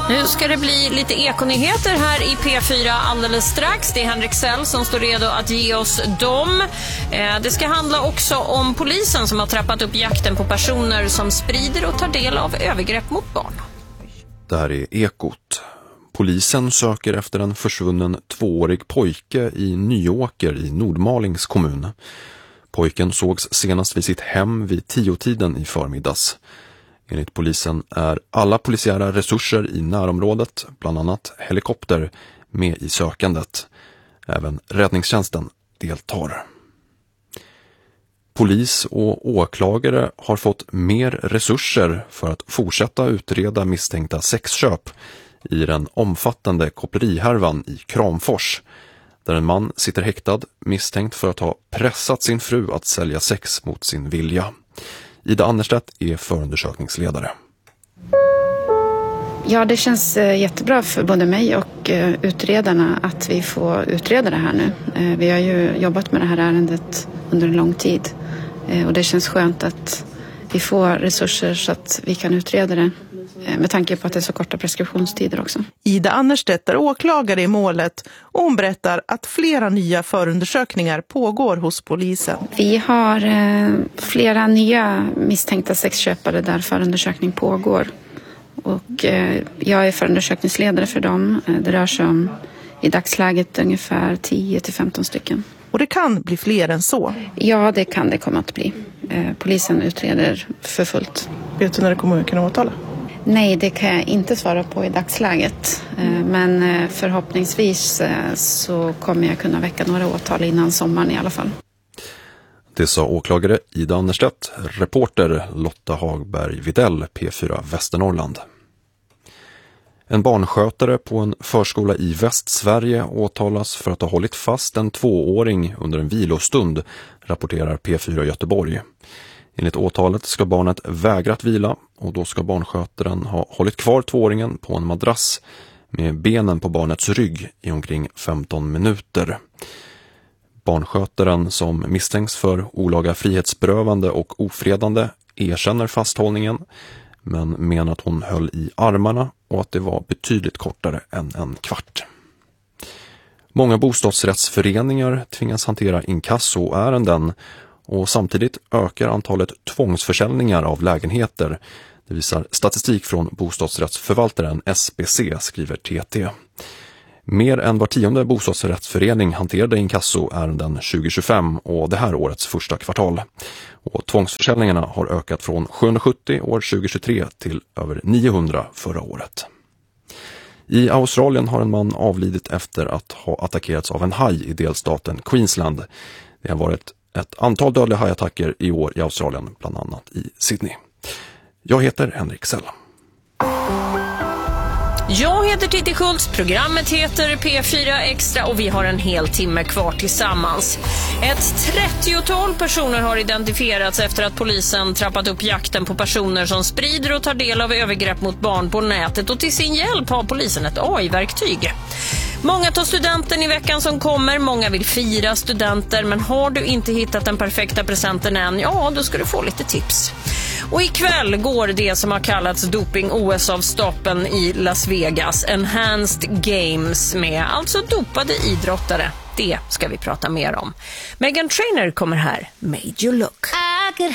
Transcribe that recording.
Nu ska det bli lite ekonyheter här i P4 alldeles strax. Det är Henrik Sell som står redo att ge oss dem. Det ska handla också om polisen som har trappat upp jakten på personer som sprider och tar del av övergrepp mot barn. Det här är Ekot. Polisen söker efter en försvunnen 2-årig pojke i Nyåker i Nordmalings kommun. Pojken sågs senast vid sitt hem vid 10-tiden i förmiddags. Enligt polisen är alla polisiära resurser i närområdet, bland annat helikopter, med i sökandet. Även räddningstjänsten deltar. Polis och åklagare har fått mer resurser för att fortsätta utreda misstänkta sexköp i den omfattande kopplerihärvan i Kramfors, där en man sitter häktad misstänkt för att ha pressat sin fru att sälja sex mot sin vilja. Ida Annerstedt är förundersökningsledare. Ja, det känns jättebra för både mig och utredarna att vi får utreda det här nu. Vi har ju jobbat med det här ärendet under en lång tid och det känns skönt att vi får resurser så att vi kan utreda det med tanke på att det är så korta preskriptionstider också. Ida Annerstedt är åklagare i målet och hon berättar att flera nya förundersökningar pågår hos polisen. Vi har flera nya misstänkta sexköpare där förundersökning pågår. Och jag är förundersökningsledare för dem. Det rör sig om i dagsläget ungefär 10-15 stycken. Och det kan bli fler än så? Ja, det kan det komma att bli. Polisen utreder för fullt. Vet du när det kommer att kunna åtala? Nej, det kan jag inte svara på i dagsläget. Men förhoppningsvis så kommer jag kunna väcka några åtal innan sommaren i alla fall. Det sa åklagare Ida Annerstedt, reporter Lotta Hagberg-Videll, P4 Västernorrland. En barnskötare på en förskola i Västsverige åtalas för att ha hållit fast en 2-åring under en vilostund, rapporterar P4 Göteborg. Enligt åtalet ska barnet vägrat vila och då ska barnskötaren ha hållit kvar 2-åringen på en madrass med benen på barnets rygg i omkring 15 minuter. Barnskötaren som misstänks för olaga frihetsberövande och ofredande erkänner fasthållningen men menar att hon höll i armarna och att det var betydligt kortare än en kvart. Många bostadsrättsföreningar tvingas hantera inkassoärenden och samtidigt ökar antalet tvångsförsäljningar av lägenheter. Det visar statistik från bostadsrättsförvaltaren SBC, skriver TT. Mer än var 10:e bostadsrättsförening hanterade inkassoärenden 2025 och det här årets första kvartal. Och tvångsförsäljningarna har ökat från 770 år 2023 till över 900 förra året. I Australien har en man avlidit efter att ha attackerats av en haj i delstaten Queensland. Det har varit ett antal dödliga hajattacker i år i Australien, bland annat i Sydney. Jag heter Henrik Sell. Jag heter Titti Schultz, programmet heter P4 Extra och vi har en hel timme kvar tillsammans. Ett 30-tal personer har identifierats efter att polisen trappat upp jakten på personer som sprider och tar del av övergrepp mot barn på nätet, och till sin hjälp har polisen ett AI-verktyg. Många tar studenten i veckan som kommer, många vill fira studenter, men har du inte hittat den perfekta presenten än, ja då ska du få lite tips. Och ikväll går det som har kallats doping-OS av stapeln i Las Vegas, Enhanced Games, med alltså dopade idrottare. Det ska vi prata mer om. Meghan Trainor kommer här, Made You Look.